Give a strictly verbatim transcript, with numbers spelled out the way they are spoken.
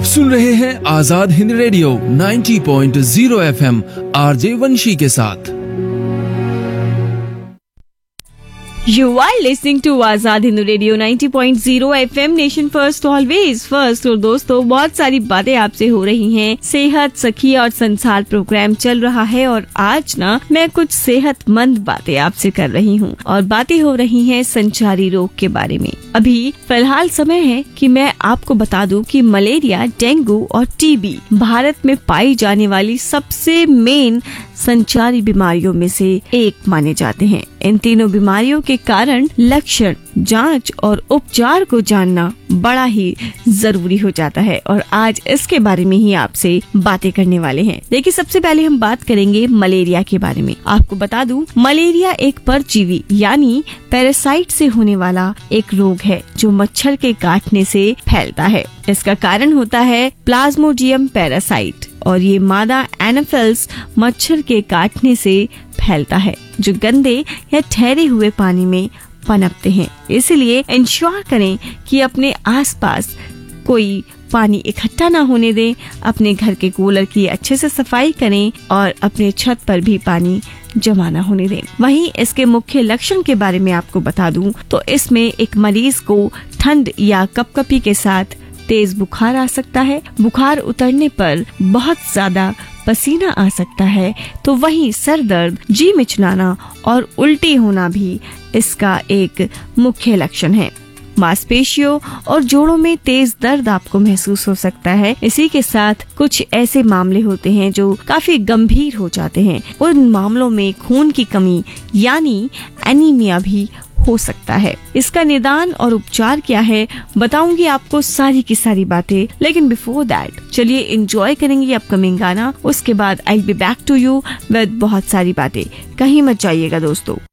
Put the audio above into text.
सुन रहे हैं आजाद हिंद रेडियो नब्बे पॉइंट शून्य एफएम आरजे वंशी के साथ। You are listening to Azad Hind radio नब्बे पॉइंट शून्य FM, nation first always first. और दोस्तों, बहुत सारी बातें आपसे हो रही हैं। सेहत, सखी और संसार प्रोग्राम चल रहा है और आज ना मैं कुछ सेहतमंद बातें आपसे कर रही हूँ और बातें हो रही हैं संचारी रोग के बारे में। अभी फिलहाल समय है कि मैं आपको बता दूं कि मलेरिया, डेंगू और टीबी भारत में पाई जाने वाली सबसे मेन संचारी बीमारियों में से एक माने जाते हैं। इन तीनों बीमारियों के कारण लक्षण, जांच और उपचार को जानना बड़ा ही जरूरी हो जाता है और आज इसके बारे में ही आपसे बातें करने वाले हैं। देखिए, सबसे पहले हम बात करेंगे मलेरिया के बारे में। आपको बता दूं, मलेरिया एक परजीवी यानी पैरासाइट से होने वाला एक रोग है जो मच्छर के काटने से फैलता है। इसका कारण होता है प्लाज्मोडियम पैरासाइट और ये मादा एनाफिल्स मच्छर के काटने से फैलता है जो गंदे या ठहरे हुए पानी में पनपते हैं। इसलिए इंश्योर करें कि अपने आसपास कोई पानी इकट्ठा ना होने दें, अपने घर के कूलर की अच्छे से सफाई करें और अपने छत पर भी पानी जमा ना होने दें। वहीं इसके मुख्य लक्षण के बारे में आपको बता दूं तो इसमें एक मरीज को ठंड या कपकपी के साथ तेज बुखार आ सकता है। बुखार उतरने पर बहुत ज्यादा पसीना आ सकता है। तो वहीं सर दर्द, जी मिचलाना और उल्टी होना भी इसका एक मुख्य लक्षण है। मांसपेशियों और जोड़ों में तेज दर्द आपको महसूस हो सकता है। इसी के साथ कुछ ऐसे मामले होते हैं जो काफी गंभीर हो जाते हैं। उन मामलों में खून की कमी यानी एनीमिया भी हो सकता है। इसका निदान और उपचार क्या है बताऊंगी आपको सारी की सारी बातें, लेकिन बिफोर दैट चलिए एंजॉय करेंगे अपकमिंग गाना। उसके बाद आई be back to you with बहुत सारी बातें। कहीं मत जाइएगा दोस्तों।